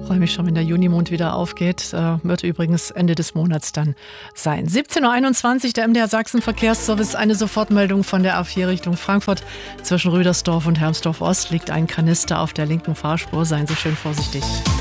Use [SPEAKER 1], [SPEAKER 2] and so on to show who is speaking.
[SPEAKER 1] Freue mich schon, wenn der Junimond wieder aufgeht. Wird übrigens Ende des Monats dann sein. 17.21 Uhr, der MDR Sachsen Verkehrsservice. Eine Sofortmeldung von der A4 Richtung Frankfurt. Zwischen Rüdersdorf und Hermsdorf Ost liegt ein Kanister auf der linken Fahrspur. Seien Sie schön vorsichtig.